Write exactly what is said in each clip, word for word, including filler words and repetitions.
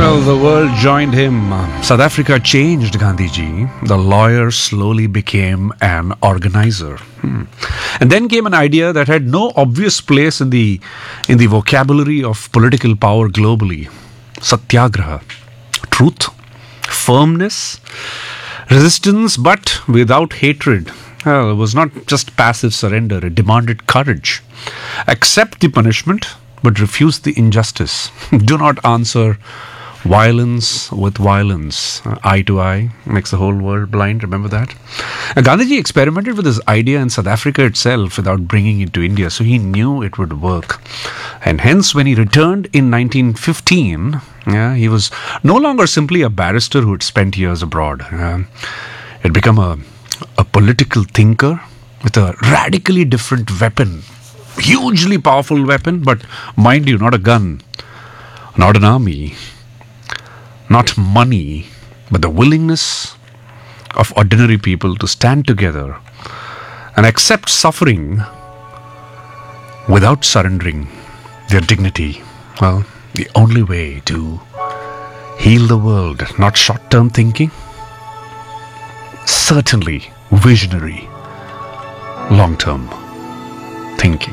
Well, the world joined him. South Africa changed Gandhiji. The lawyer slowly became an organizer. Hmm. And then came an idea that had no obvious place in the in the vocabulary of political power globally. Satyagraha. Truth, firmness, resistance, but without hatred. Well, it was not just passive surrender. It demanded courage. Accept the punishment, but refuse the injustice. Do not answer violence with violence. Uh, eye to eye makes the whole world blind. Remember that? Uh, Gandhiji experimented with this idea in South Africa itself without bringing it to India, so he knew it would work. And hence, when he returned in nineteen fifteen, yeah, he was no longer simply a barrister who had spent years abroad. Uh, he had become a, a political thinker with a radically different weapon. Hugely powerful weapon, but mind you, not a gun, not an army, not money, but the willingness of ordinary people to stand together and accept suffering without surrendering their dignity. Well, the only way to heal the world, not short-term thinking, certainly visionary, long-term thinking.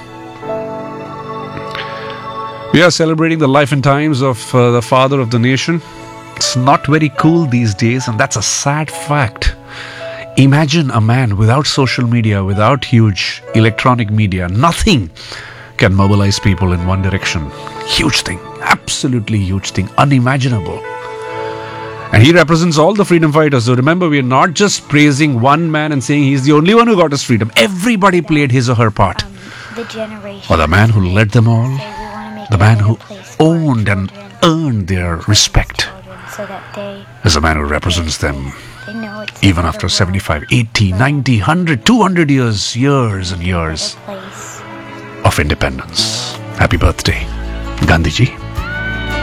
We are celebrating the life and times of uh, the father of the nation. It's not very cool these days, and that's a sad fact. Imagine a man without social media, without huge electronic media. Nothing can mobilize people in one direction. Huge thing, absolutely huge thing, unimaginable. And he represents all the freedom fighters. So remember, we are not just praising one man and saying he's the only one who got his freedom. Everybody played his or her part. Um, the generation. Or the man who led them all. The man who owned and earned their respect is the man who represents them even after seventy-five, eighty, ninety, one hundred, two hundred years, years and years of independence. Happy birthday, Gandhiji.